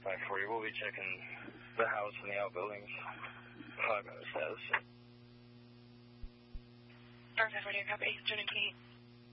540. We'll be checking the house and the outbuildings. 5 status. Star 540, copy. Joining Kate.